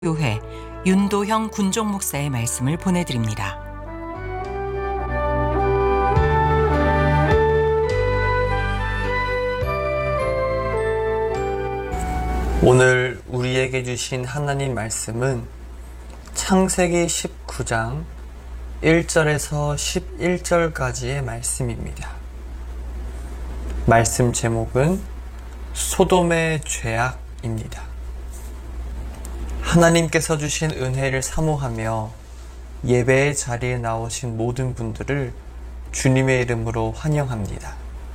교회 윤도형 군종 목사의 말씀을 보내드립니다. 오늘 우리에게 주신 하나님 말씀은 창세기 19장 1절에서 11절까지의 말씀입니다. 말씀 제목은 소돔의 죄악입니다. 하나님께서 주신 은혜를 사모하며 예배의 자리에 나오신 모든 분들을 주님의 이름으로 환영합니다.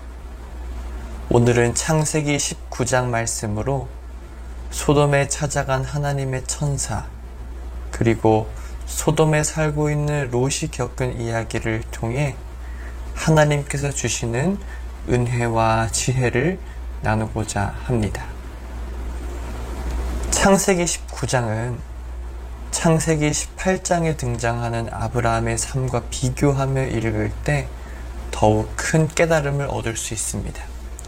오늘은 창세기 19장 말씀으로 소돔에 찾아간 하나님의 천사, 그리고 소돔에 살고 있는 롯이 겪은 이야기를 통해 하나님께서 주시는 은혜와 지혜를 나누고자 합니다. 창세기 19장은 창세기 18장에 등장하는 아브라함의 삶과 비교하며 읽을 때 더욱 큰 깨달음을 얻을 수 있습니다.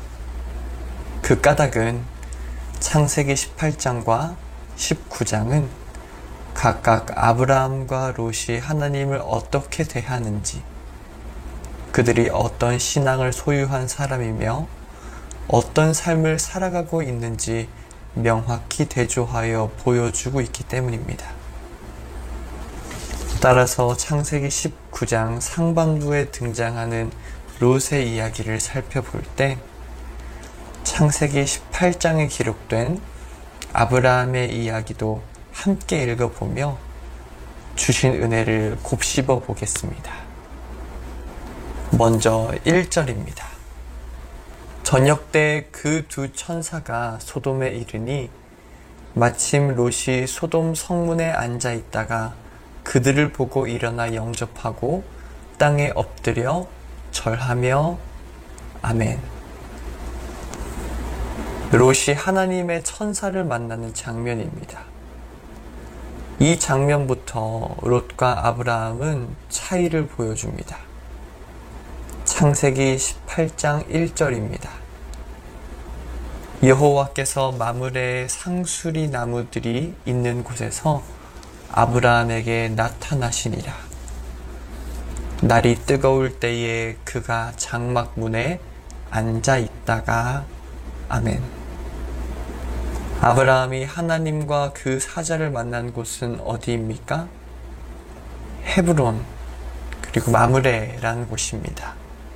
그 까닭은 창세기 18장과 19장은 각각 아브라함과 롯이 하나님을 어떻게 대하는지, 그들이 어떤 신앙을 소유한 사람이며 어떤 삶을 살아가고 있는지 명확히 대조하여 보여주고 있기 때문입니다. 따라서 창세기 19장 상반부에 등장하는 롯의 이야기를 살펴볼 때 창세기 18장에 기록된 아브라함의 이야기도 함께 읽어보며 주신 은혜를 곱씹어 보겠습니다. 먼저 1절입니다. 저녁 때 그 두 천사가 소돔에 이르니 마침 롯이 소돔 성문에 앉아 있다가 그들을 보고 일어나 영접하고 땅에 엎드려 절하며 아멘. 롯이 하나님의 천사를 만나는 장면입니다. 이 장면부터 롯과 아브라함은 차이를 보여줍니다. 창세기 18장 1절입니다. 여호와께서 마므레의 상수리 나무들이 있는 곳에서 아브라함에게 나타나시니라. 날이 뜨거울 때에 그가 장막 문에 앉아 있다가 아멘. 아브라함이 하나님과 그 사자를 만난 곳은 어디입니까? 헤브론, 그리고 마므레라는 곳입니다.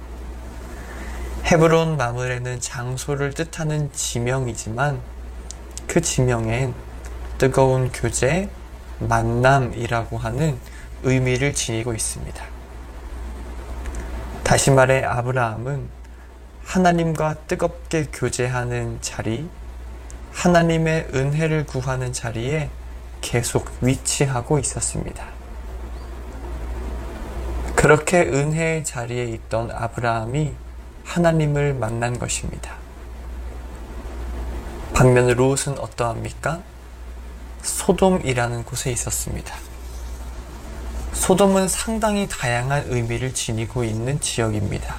헤브론 마므레는 장소를 뜻하는 지명이지만 그 지명엔 뜨거운 교제, 만남이라고 하는 의미를 지니고 있습니다. 다시 말해 아브라함은 하나님과 뜨겁게 교제하는 자리, 하나님의 은혜를 구하는 자리에 계속 위치하고 있었습니다. 그렇게 은혜의 자리에 있던 아브라함이 하나님을 만난 것입니다. 반면 롯은 어떠합니까? 소돔이라는 곳에 있었습니다. 소돔은 상당히 다양한 의미를 지니고 있는 지역입니다.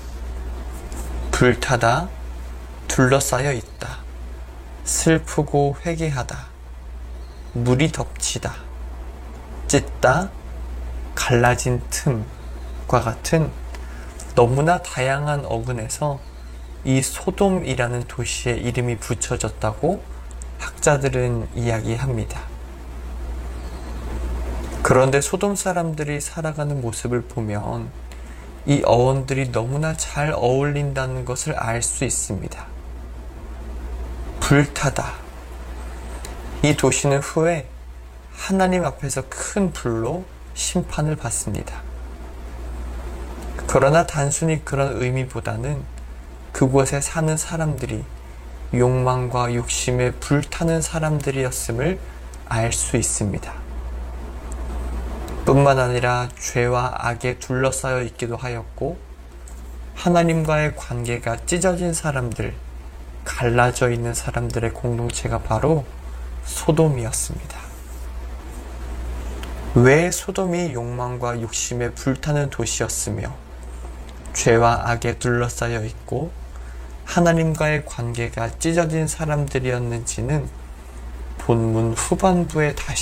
불타다, 둘러싸여 있다, 슬프고 회개하다, 물이 덮치다, 찢다, 갈라진 틈과 같은 너무나 다양한 어근에서 이 소돔이라는 도시의 이름이 붙여졌다고 학자들은 이야기합니다. 그런데 소돔 사람들이 살아가는 모습을 보면 이 어원들이 너무나 잘 어울린다는 것을 알 수 있습니다. 불타다. 이 도시는 후에 하나님 앞에서 큰 불로 심판을 받습니다. 그러나 단순히 그런 의미보다는 그곳에 사는 사람들이 욕망과 욕심에 불타는 사람들이었음을 알 수 있습니다. 뿐만 아니라 죄와 악에 둘러싸여 있기도 하였고 하나님과의 관계가 찢어진 사람들, 갈라져 있는 사람들의 공동체가 바로 소돔이었습니다. 왜 소돔이 욕망과 욕심에 불타는 도시였으며 죄와 악에 둘러싸여 있고 하나님과의 관계가 찢어진 사람들이었는지는 본문 후반부에 다시